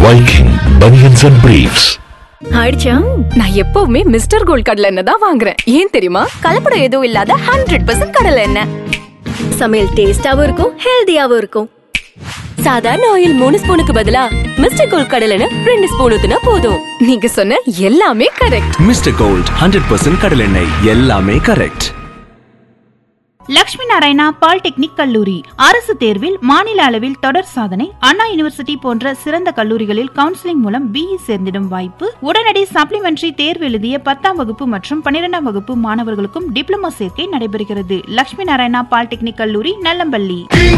Viking Bunions and Briefs. ஆயிடுச்சா? நான் எப்பவுமே மிஸ்டர் கோல்ட் கடலை எண்ணெய் தான் வாங்குறேன். ஏன் தெரியுமா? கலப்படம் எதுவும் இல்லாத 100% கடலை எண்ணெய். சமையல் டேஸ்டாவும் இருக்கும், ஹெல்தியாவும் இருக்கும். சாதாரண ஆயில் 3 ஸ்பூனுக்கு பதிலா மிஸ்டர் கோல்ட் கடலை எண்ணெய் 2 ஸ்பூன் ஊத்துனா போதும். நீங்க சொன்ன எல்லாமே கரெக்ட். மிஸ்டர் கோல்ட் 100% கடலை எண்ணெய், எல்லாமே கரெக்ட். லட்சுமி நாராயணா பாலிடெக்னிக் கல்லூரி அரசு தேர்வில் மாநில அளவில் தொடர் சாதனை. அண்ணா யூனிவர்சிட்டி போன்ற சிறந்த கல்லூரிகளில் கவுன்சிலிங் மூலம் பிஇ சேர்ந்திடும் வாய்ப்பு. உடனடி சப்ளிமெண்டரி தேர்வு எழுதிய 10ஆம் வகுப்பு மற்றும் 12ஆம் வகுப்பு மாணவர்களுக்கும் டிப்ளமோ சேர்க்கை நடைபெறுகிறது. லட்சுமி நாராயணா பாலிடெக்னிக் கல்லூரி, நல்லம்பள்ளி.